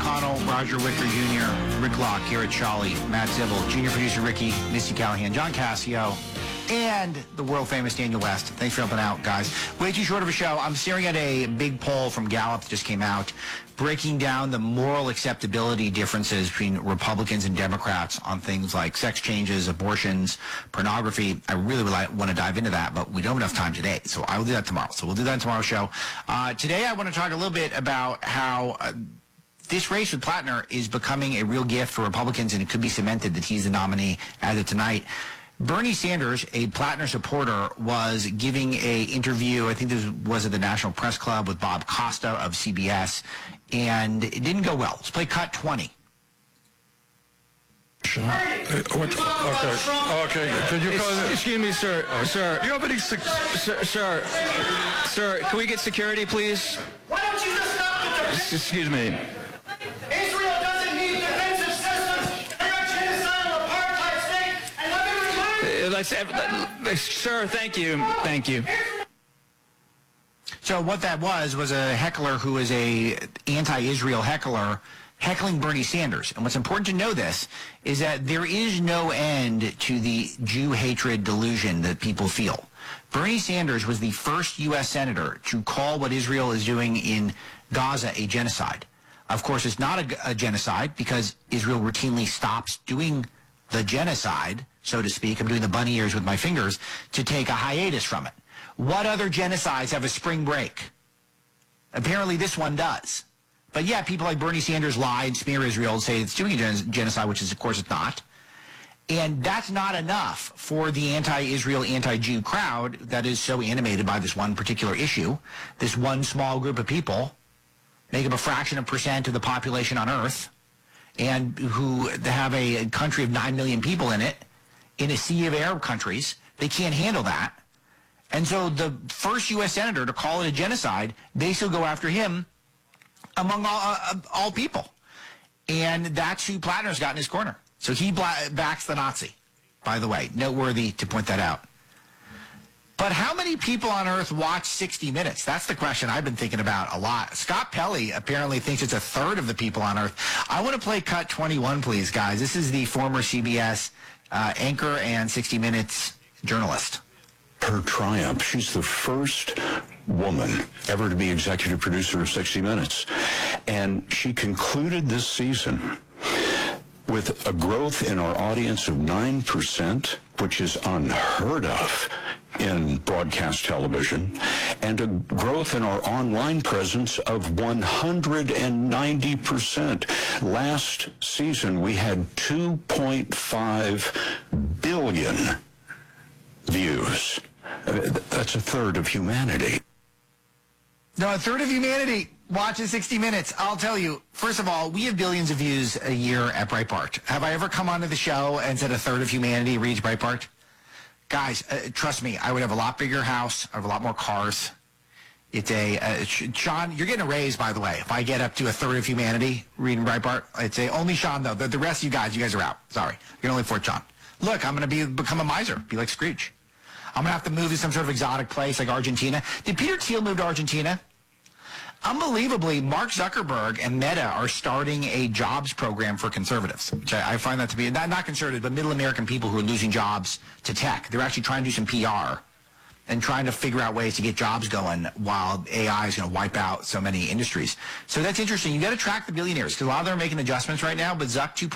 McConnell, Roger Wicker Jr., Rick Locke, Garrett Shawley, Matt Zibble, Junior Producer Ricky, Missy Callahan, John Cassio, and the world-famous Daniel West. Thanks for helping out, guys. Way too short of a show. I'm staring at a big poll from Gallup that just came out, breaking down the moral acceptability differences between Republicans and Democrats on things like sex changes, abortions, pornography. I really would want to dive into that, but we don't have enough time today, so I will do that tomorrow. So we'll do that in tomorrow's show. Today I want to talk a little bit about how this race with Plattner is becoming a real gift for Republicans, and it could be cemented that he's the nominee as of tonight. Bernie Sanders, a Plattner supporter, was giving a interview, I think this was at the National Press Club with Bob Costa of CBS, and it didn't go well. Let's play cut 20. Okay. Can you call Excuse me, sir. Sir. You have any Sir, can we get security, please? Why don't you just stop with this? Excuse me. Israel doesn't need defensive systems. They're a genocidal apartheid state, and let me Sir, thank you. Thank you. So what that was a heckler who is a anti-Israel heckler heckling Bernie Sanders. And what's important to know this is that there is no end to the Jew hatred delusion that people feel. Bernie Sanders was the first U.S. senator to call what Israel is doing in Gaza a genocide. Of course, it's not a genocide because Israel routinely stops doing the genocide, so to speak. I'm doing the bunny ears with my fingers to take a hiatus from it. What other genocides have a spring break? Apparently this one does. But yeah, people like Bernie Sanders lie and smear Israel and say it's doing a genocide, which is, of course, it's not. And that's not enough for the anti-Israel, anti-Jew crowd that is so animated by this one particular issue. This one small group of people make up a fraction of percent of the population on Earth, and who have a country of 9 million people in it, in a sea of Arab countries. They can't handle that. And so the first U.S. senator to call it a genocide, they still go after him among all people. And that's who Plattner's got in his corner. So he backs the Nazi, by the way. Noteworthy to point that out. But how many people on Earth watch 60 Minutes? That's the question I've been thinking about a lot. Scott Pelley apparently thinks it's a third of the people on Earth. I want to play cut 21, please, guys. This is the former CBS anchor and 60 Minutes journalist. Her triumph. She's the first woman ever to be executive producer of 60 Minutes. And she concluded this season with a growth in our audience of 9%, which is unheard of in broadcast television, and a growth in our online presence of 190%. Last season, we had 2.5 billion views. That's a third of humanity. No, a third of humanity watches 60 Minutes. I'll tell you, first of all, we have billions of views a year at Breitbart. Have I ever come onto the show and said a third of humanity reads Breitbart? Guys, trust me, I would have a lot bigger house. I have a lot more cars. It's Sean, you're getting a raise, by the way. If I get up to a third of humanity reading Breitbart, it's only Sean, though. The rest of you guys are out. Sorry. You can only afford Sean. Look, I'm going to become a miser, be like Scrooge. I'm going to have to move to some sort of exotic place like Argentina. Did Peter Thiel move to Argentina? Unbelievably, Mark Zuckerberg and Meta are starting a jobs program for conservatives, which I find that to be, not conservatives, but middle American people who are losing jobs to tech. They're actually trying to do some PR and trying to figure out ways to get jobs going while AI is going to wipe out so many industries. So that's interesting. You got to track the billionaires because a lot of them are making adjustments right now, but Zuck 2.0